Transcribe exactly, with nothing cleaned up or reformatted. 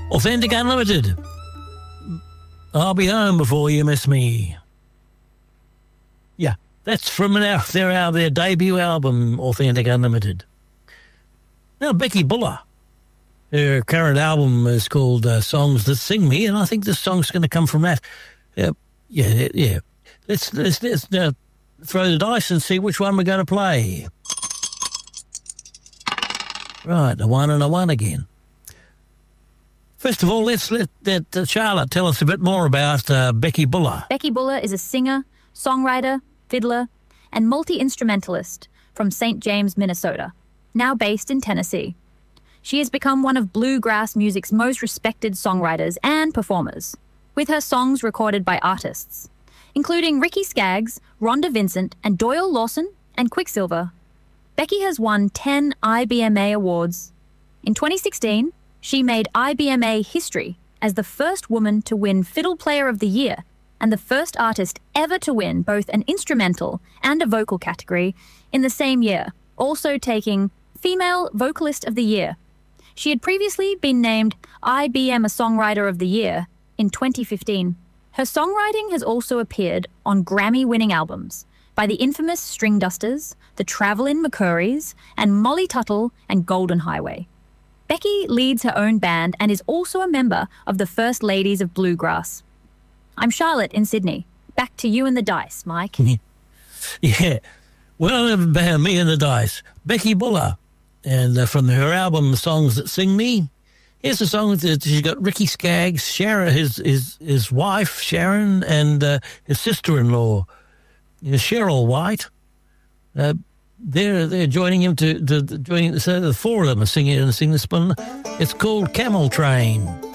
Authentic Unlimited. I'll be home before you miss me. Yeah, that's from their, their, their debut album, Authentic Unlimited. Now, Becky Buller. Her current album is called uh, Songs That Sing Me, and I think this song's going to come from that. Uh, yeah, yeah. Let's, let's, let's uh, throw the dice and see which one we're going to play. Right, a one and a one again. First of all, let's let, let uh, Charlotte tell us a bit more about uh, Becky Buller. Becky Buller is a singer, songwriter, fiddler, and multi-instrumentalist from Saint James, Minnesota, now based in Tennessee. She has become one of bluegrass music's most respected songwriters and performers, with her songs recorded by artists, including Ricky Skaggs, Rhonda Vincent, and Doyle Lawson and Quicksilver. Becky has won ten I B M A awards. In twenty sixteen, she made I B M A history as the first woman to win Fiddle Player of the Year and the first artist ever to win both an instrumental and a vocal category in the same year, also taking Female Vocalist of the Year. She had previously been named I B M A Songwriter of the Year in twenty fifteen. Her songwriting has also appeared on Grammy-winning albums by the infamous String Dusters, the Travelin' McCurries, and Molly Tuttle and Golden Highway. Becky leads her own band and is also a member of the First Ladies of Bluegrass. I'm Charlotte in Sydney. Back to you and the dice, Mike. Yeah. Well, uh, me and the dice. Becky Buller. And uh, from her album, Songs That Sing Me, here's a song that she's got Ricky Skaggs, Sharon, his his his wife, Sharon, and uh, his sister-in-law, Cheryl White. Uh, they're they're joining him to, to, to joining. So the four of them are singing and sing this one. It's called Camel Train.